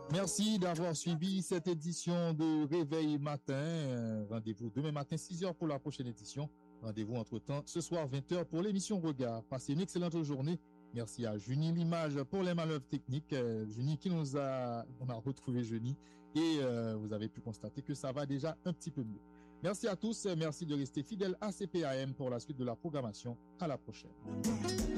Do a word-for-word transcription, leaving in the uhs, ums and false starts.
Merci d'avoir suivi cette édition de Réveil Matin. Rendez-vous demain matin, six heures pour la prochaine édition. Rendez-vous entre-temps ce soir, vingt heures pour l'émission Regard. Passez une excellente journée. Merci à Junie Limage pour les manœuvres techniques. Euh, Junie qui nous a, on a retrouvé Junie et euh, vous avez pu constater que ça va déjà un petit peu mieux. Merci à tous. Merci de rester fidèles à C P A M pour la suite de la programmation. À la prochaine.